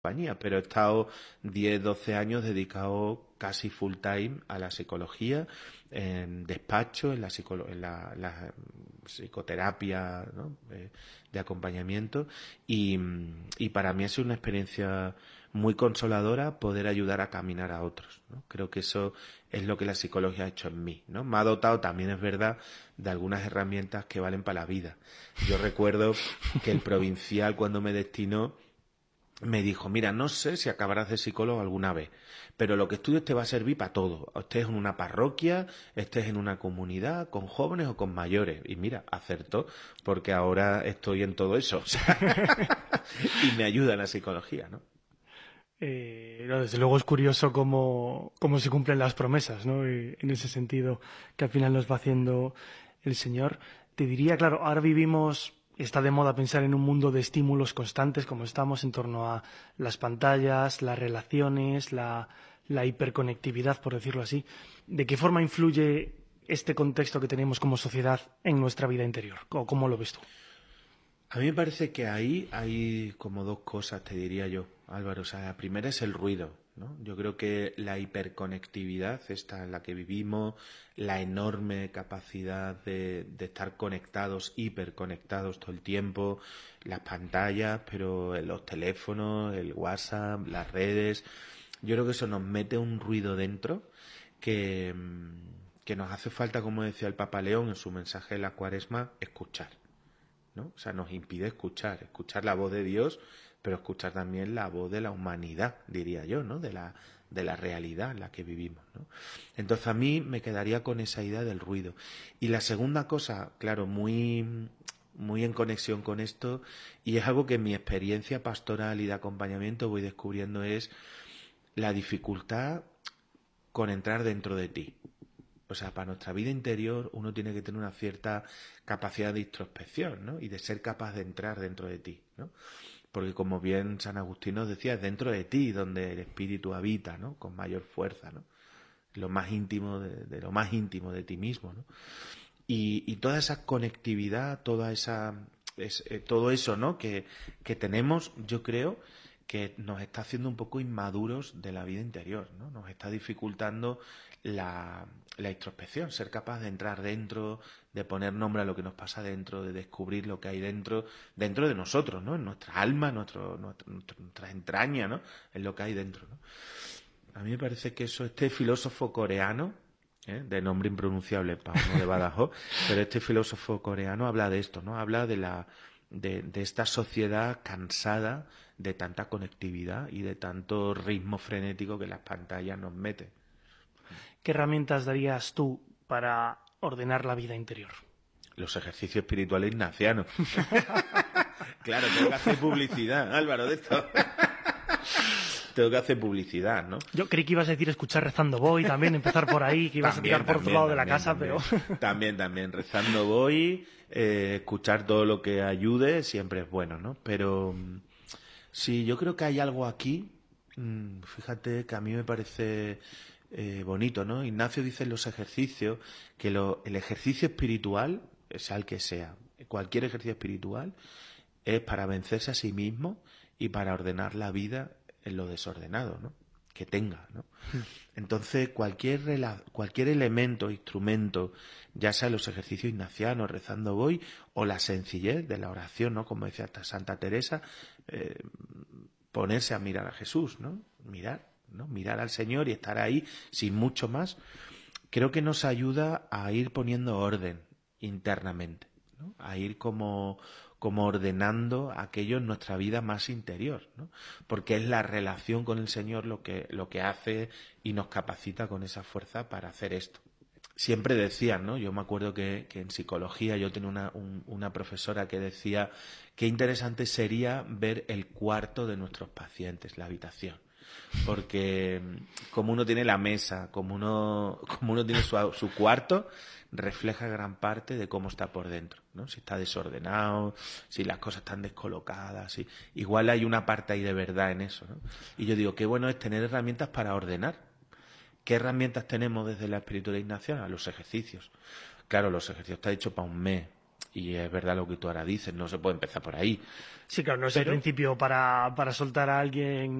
compañía, pero he estado 10, 12 años dedicado casi full time a la psicología, en despacho, en la psicoterapia, ¿no? De acompañamiento y para mí ha sido una experiencia muy consoladora poder ayudar a caminar a otros, ¿no? Creo que eso es lo que la psicología ha hecho en mí, ¿no? Me ha dotado, también es verdad, de algunas herramientas que valen para la vida. Yo recuerdo que el provincial, cuando me destinó, me dijo, mira, no sé si acabarás de psicólogo alguna vez, pero lo que estudies te va a servir para todo. Estés en una parroquia, estés en una comunidad, con jóvenes o con mayores. Y mira, acertó, porque ahora estoy en todo eso. O sea, y me ayuda en la psicología, ¿no? No, desde luego es curioso cómo se cumplen las promesas, ¿no? En ese sentido que al final nos va haciendo el Señor. Te diría, claro, ahora vivimos, está de moda pensar en un mundo de estímulos constantes, como estamos en torno a las pantallas, las relaciones, la hiperconectividad, por decirlo así. ¿De qué forma influye este contexto que tenemos como sociedad en nuestra vida interior? ¿O cómo lo ves tú? A mí me parece que ahí hay como dos cosas, te diría yo, Álvaro. O sea, la primera es el ruido, ¿no? Yo creo que la hiperconectividad, esta en la que vivimos, la enorme capacidad de estar conectados, hiperconectados todo el tiempo, las pantallas, pero los teléfonos, el WhatsApp, las redes, yo creo que eso nos mete un ruido dentro que, que nos hace falta, como decía el Papa León en su mensaje de la Cuaresma, escuchar, ¿no? O sea, nos impide escuchar la voz de Dios, pero escuchar también la voz de la humanidad, diría yo, ¿no? De la realidad en la que vivimos, ¿no? Entonces a mí me quedaría con esa idea del ruido. Y la segunda cosa, claro, muy en conexión con esto, y es algo que en mi experiencia pastoral y de acompañamiento voy descubriendo, es la dificultad con entrar dentro de ti. O sea, para nuestra vida interior uno tiene que tener una cierta capacidad de introspección, ¿no? Y de ser capaz de entrar dentro de ti, ¿no? Porque como bien San Agustín nos decía, es dentro de ti donde el espíritu habita, ¿no? Con mayor fuerza, ¿no? Lo más íntimo de lo más íntimo de ti mismo, ¿no? Y toda esa conectividad, todo eso, ¿no? Que tenemos, yo creo que nos está haciendo un poco inmaduros de la vida interior, ¿no? Nos está dificultando la introspección, ser capaz de entrar dentro, de poner nombre a lo que nos pasa dentro, de descubrir lo que hay dentro de nosotros, ¿no? En nuestra alma, nuestra entraña, ¿no? En lo que hay dentro, ¿no? A mí me parece que este filósofo coreano, de nombre impronunciable para uno de Badajoz, pero este filósofo coreano habla de esto, ¿no? Habla de esta sociedad cansada de tanta conectividad y de tanto ritmo frenético que las pantallas nos meten. ¿Qué herramientas darías tú para ordenar la vida interior? Los ejercicios espirituales ignacianos. Claro, tengo que hacer publicidad, Álvaro, de esto. Tengo que hacer publicidad, ¿no? Yo creí que ibas a decir escuchar rezando voy, también empezar por ahí, que ibas a tirar por otro lado de la casa, pero... También, rezando voy, escuchar todo lo que ayude siempre es bueno, ¿no? Pero sí, yo creo que hay algo aquí, fíjate, que a mí me parece bonito, ¿no? Ignacio dice en los ejercicios que el ejercicio espiritual, sea el que sea, cualquier ejercicio espiritual, es para vencerse a sí mismo y para ordenar la vida en lo desordenado, ¿no? Que tenga, ¿no? Entonces, cualquier elemento, instrumento, ya sea los ejercicios ignacianos, rezando voy, o la sencillez de la oración, ¿no? Como decía hasta Santa Teresa, ponerse a mirar a Jesús, ¿no? Mirar al Señor y estar ahí sin mucho más, creo que nos ayuda a ir poniendo orden internamente, ¿no? A ir como ordenando aquello en nuestra vida más interior, ¿no? Porque es la relación con el Señor lo que hace y nos capacita con esa fuerza para hacer esto. Siempre decían, ¿no? Yo me acuerdo que en psicología yo tenía una profesora que decía qué interesante sería ver el cuarto de nuestros pacientes, la habitación. Porque como uno tiene la mesa, como uno tiene su cuarto, refleja gran parte de cómo está por dentro, ¿no? Si está desordenado, si las cosas están descolocadas, igual hay una parte ahí de verdad en eso, ¿no? Y yo digo, qué bueno es tener herramientas para ordenar. ¿Qué herramientas tenemos desde la espiritualidad ignaciana? Los ejercicios. Claro, los ejercicios están hechos para un mes. Y es verdad lo que tú ahora dices, no se puede empezar por ahí. Sí, claro, no es el principio para soltar a alguien